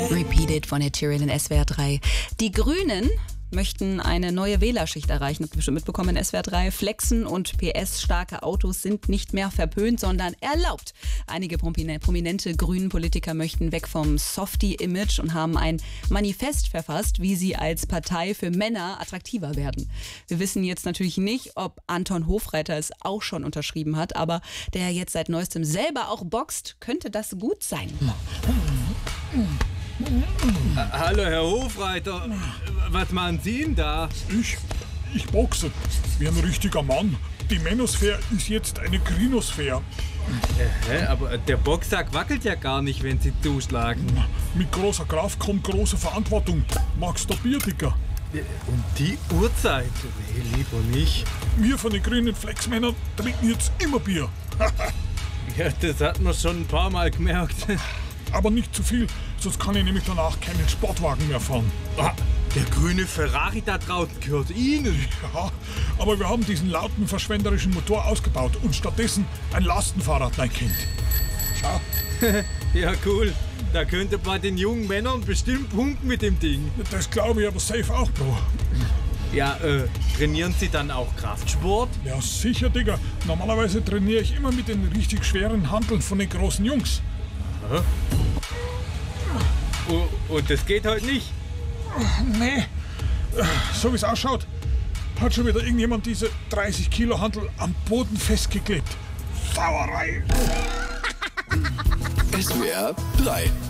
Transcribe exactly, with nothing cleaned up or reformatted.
Repeated von Ed Sheeran in S W R drei. Die Grünen möchten eine neue Wählerschicht erreichen. Habt ihr bestimmt mitbekommen in S W R drei. Flexen und P S-starke Autos sind nicht mehr verpönt, sondern erlaubt. Einige prominente Grünen-Politiker möchten weg vom Softie-Image und haben ein Manifest verfasst, wie sie als Partei für Männer attraktiver werden. Wir wissen jetzt natürlich nicht, ob Anton Hofreiter es auch schon unterschrieben hat, aber der jetzt seit neuestem selber auch boxt, könnte das gut sein. Hallo, Herr Hofreiter. Was machen Sie denn da? Ich? Ich boxe. Wie ein richtiger Mann. Die Mänosphäre ist jetzt eine Grinosphäre. Hä? Aber der Boxsack wackelt ja gar nicht, wenn Sie zuschlagen. Mit großer Kraft kommt große Verantwortung. Magst du Bier, Dicker? Und die Uhrzeit? Nee, lieber nicht. Wir von den grünen Flexmännern trinken jetzt immer Bier. Ja, das hat man schon ein paar Mal gemerkt. Aber nicht zu viel, sonst kann ich nämlich danach keinen Sportwagen mehr fahren. Ah, der grüne Ferrari da draußen gehört Ihnen. Ja, aber wir haben diesen lauten, verschwenderischen Motor ausgebaut und stattdessen ein Lastenfahrrad reinkennt. Schau. Ja, cool. Da könnte bei den jungen Männern bestimmt punkten mit dem Ding. Das glaube ich aber safe auch, Bro. Ja, äh, trainieren Sie dann auch Kraftsport? Ja, sicher, Digga. Normalerweise trainiere ich immer mit den richtig schweren Hanteln von den großen Jungs. Aha. Oh, und das geht heute nicht? Nee. So wie es ausschaut, hat schon wieder irgendjemand diese dreißig Kilo Hantel am Boden festgeklebt. Sauerei. S W R drei